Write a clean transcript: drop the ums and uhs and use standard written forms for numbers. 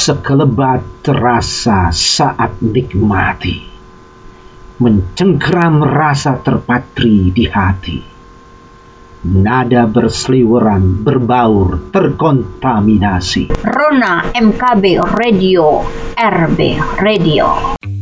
sekelebat terasa saat nikmati, mencengkeram rasa terpatri di hati. Nada berseliweran, berbaur, terkontaminasi. Rona MKB Radio, RB Radio.